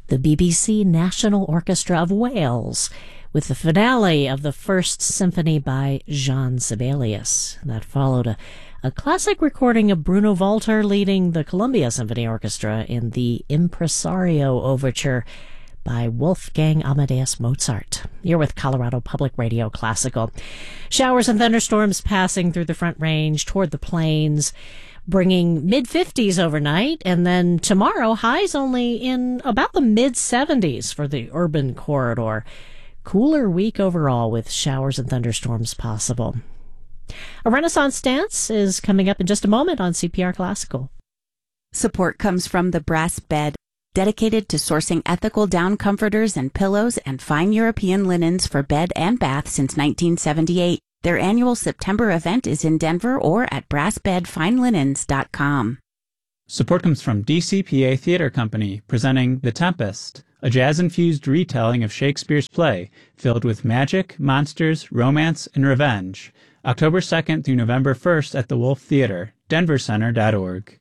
the BBC National Orchestra of Wales, with the finale of the First Symphony by Jean Sibelius. That followed a classic recording of Bruno Walter leading the Columbia Symphony Orchestra in the Impresario Overture by Wolfgang Amadeus Mozart. You're with Colorado Public Radio Classical. Showers and thunderstorms passing through the Front Range toward the plains, bringing mid-50s overnight, and then tomorrow highs only in about the mid-70s for the urban corridor. Cooler week overall with showers and thunderstorms possible. A Renaissance dance is coming up in just a moment on CPR Classical. Support comes from the Brass Bed, dedicated to sourcing ethical down comforters and pillows and fine European linens for bed and bath since 1978. Their annual September event is in Denver or at brassbedfinelinens.com. Support comes from DCPA Theater Company, presenting The Tempest, a jazz-infused retelling of Shakespeare's play filled with magic, monsters, romance, and revenge. October 2nd through November 1st at the Wolf Theater, denvercenter.org.